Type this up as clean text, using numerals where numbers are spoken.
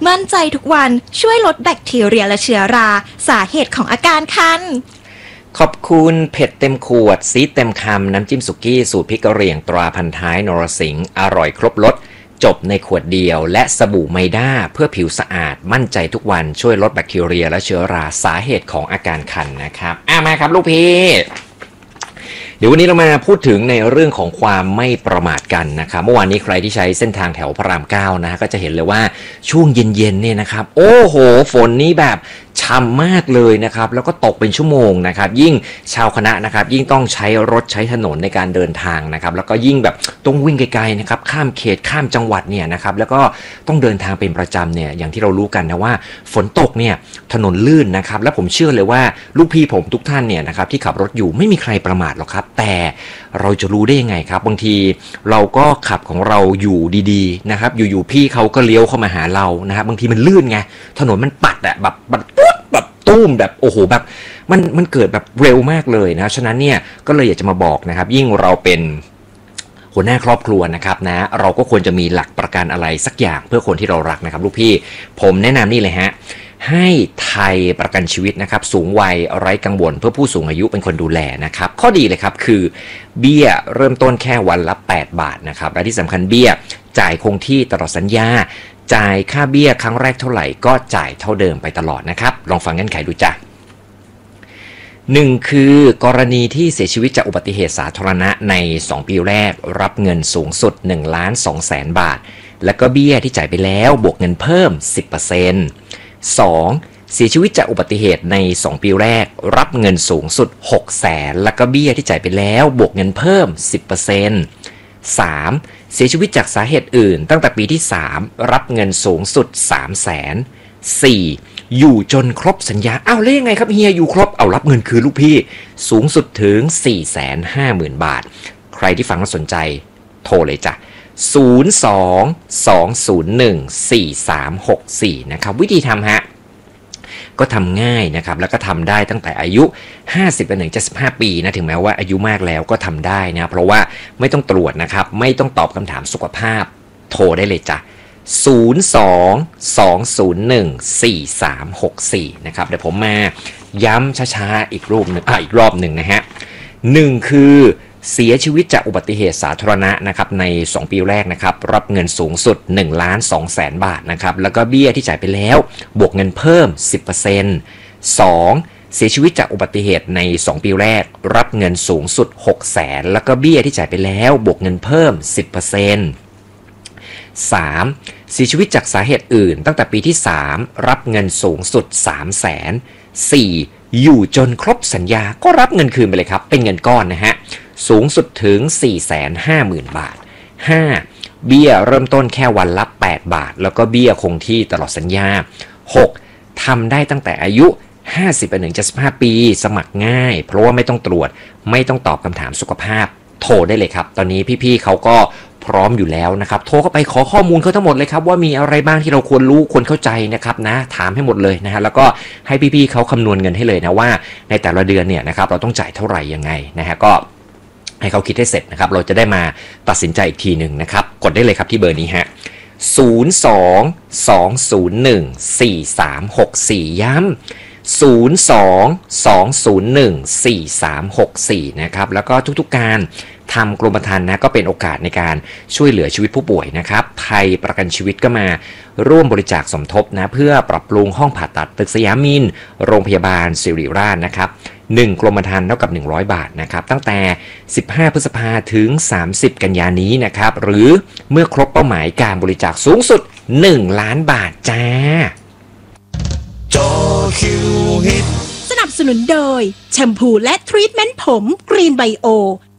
มั่นใจทุกวันช่วยลดแบคทีเรียและเชื้อราสาเหตุของอาการคันขอบคุณเผ็ดเต็มขวดซีดเต็มคำน้ำจิ้มสุกี้สูตรพริกกะเหรี่ยงตราพันท้ายนรสิงห์อร่อยครบรสจบในขวดเดียวและสบู่ไมด้าเพื่อผิวสะอาดมั่นใจทุกวันช่วยลดแบคทีเรียและเชื้อราสาเหตุของอาการคันนะครับมาครับลูกพี่เดี๋ยววันนี้เรามาพูดถึงในเรื่องของความไม่ประมาทกันนะครับเมื่อวานนี้ใครที่ใช้เส้นทางแถวพระราม9นะก็จะเห็นเลยว่าช่วงเย็นๆเนี่ยนะครับโอ้โหฝนนี้แบบช่ำมากเลยนะครับแล้วก็ตกเป็นชั่วโมงนะครับยิ่งชาวคณะนะครับยิ่งต้องใช้รถใช้ถนนในการเดินทางนะครับแล้วก็ยิ่งแบบต้องวิ่งไกลๆนะครับข้ามเขตข้ามจังหวัดเนี่ยนะครับแล้วก็ต้องเดินทางเป็นประจำเนี่ยอย่างที่เรารู้กันนะว่าฝนตกเนี่ยถนนลื่นนะครับและผมเชื่อเลยว่าลูกพี่ผมทุกท่านเนี่ยนะครับที่ขับรถอยู่ไม่มีใครประมาทหรอกครับแต่เราจะรู้ได้ยังไงครับบางทีเราก็ขับของเราอยู่ดีๆนะครับอยู่ๆพี่เขาก็เลี้ยวเข้ามาหาเรานะครับบางทีมันลื่นไงถนนมันปัดอะแบบตุ้มแบบโอ้โหแบบมันเกิดแบบเร็วมากเลยนะฉะนั้นเนี่ยก็เลยอยากจะมาบอกนะครับยิ่งเราเป็นหัวหน้าครอบครัวนะครับนะเราก็ควรจะมีหลักประกันอะไรสักอย่างเพื่อคนที่เรารักนะครับลูกพี่ผมแนะนำนี่เลยฮะให้ไทยประกันชีวิตนะครับสูงวัยไร้กังวลเพื่อผู้สูงอายุเป็นคนดูแลนะครับข้อดีเลยครับคือเบี้ยเริ่มต้นแค่วันละ8 บาทนะครับและที่สำคัญเบี้ยจ่ายคงที่ตลอดสัญญาจ่ายค่าเบี้ยครั้งแรกเท่าไหร่ก็จ่ายเท่าเดิมไปตลอดนะครับลองฟังเงื่อนไขดูจ้ะ1คือกรณีที่เสียชีวิตจากอุบัติเหตุสาธารณะใน2ปีแรกรับเงินสูงสุด 1,200,000 บาทและก็เบี้ยที่จ่ายไปแล้วบวกเงินเพิ่ม 10% 2เสียชีวิตจากอุบัติเหตุใน2ปีแรกรับเงินสูงสุด 600,000และก็เบี้ยที่จ่ายไปแล้วบวกเงินเพิ่ม 10% 3เสียชีวิตจากสาเหตุอื่นตั้งแต่ปีที่3รับเงินสูงสุด 300,000 4อยู่จนครบสัญญาแล้วยังไงครับเฮียอยู่ครบรับเงินคืนลูกพี่สูงสุดถึง 450,000 บาทใครที่ฟังแล้วสนใจโทรเลยจ้ะ02-201-4364นะครับวิธีทำฮะก็ทำง่ายนะครับแล้วก็ทำได้ตั้งแต่อายุ50ไปถึง75ปีนะถึงแม้ว่าอายุมากแล้วก็ทำได้นะเพราะว่าไม่ต้องตรวจนะครับไม่ต้องตอบคำถามสุขภาพโทรได้เลยจ้ะ02-201-4364นะครับเดี๋ยวผมมาย้ำช้าๆอีกรอบหนึ่งนะฮะ1คือเสียชีวิตจากอุบัติเหตุสาธารณะนะครับใน2ปีแรกนะครับรับเงินสูงสุด 1,200,000 บาทนะครับแล้วก็เบี้ยที่จ่ายไปแล้วบวกเงินเพิ่ม 10% 2เสียชีวิตจากอุบัติเหตุใน2ปีแรกรับเงินสูงสุด 600,000แล้วก็เบี้ยที่จ่ายไปแล้วบวกเงินเพิ่ม 10% 3เสียชีวิตจากสาเหตุอื่นตั้งแต่ปีที่3รับเงินสูงสุด 300,000 4อยู่จนครบสัญญาก็รับเงินคืนไปเลยครับเป็นเงินก้อนนะฮะสูงสุดถึง 450,000 บาท 5เบี้ยเริ่มต้นแค่วันละ8 บาทแล้วก็เบี้ยคงที่ตลอดสัญญา 6ทำได้ตั้งแต่อายุ50ไปถึง75ปีสมัครง่ายเพราะว่าไม่ต้องตรวจไม่ต้องตอบคำถามสุขภาพโทรได้เลยครับตอนนี้พี่ๆเขาก็พร้อมอยู่แล้วนะครับโทรเข้าไปขอข้อมูลเขาทั้งหมดเลยครับว่ามีอะไรบ้างที่เราควรรู้ควรเข้าใจนะครับนะถามให้หมดเลยนะฮะแล้วก็ให้พี่ๆเขาคำนวณเงินให้เลยนะว่าในแต่ละเดือนเนี่ยนะครับเราต้องจ่ายเท่าไหร่ยังไงนะฮะก็ให้เขาคิดให้เสร็จนะครับเราจะได้มาตัดสินใจอีกทีหนึ่งนะครับกดได้เลยครับที่เบอร์นี้ฮะ02-201-4364ย้ำ02-201-4364นะครับแล้วก็ทุกๆการทำกรมธรรม์นะก็เป็นโอกาสในการช่วยเหลือชีวิตผู้ป่วยนะครับไทยประกันชีวิตก็มาร่วมบริจาคสมทบนะเพื่อปรับปรุงห้องผ่าตัดตึกสยามมินโรงพยาบาลศิริราชนะครับ1กรมธรรม์เท่ากับ100 บาทนะครับตั้งแต่15พฤษภาถึง30กันยายนนี้นะครับหรือเมื่อครบเป้าหมายการบริจาคสูงสุด1 ล้านบาทจ้าจอคิวฮิตสนับสนุนโดยแชมพูและทรีทเมนต์ผมกรีนไบโอ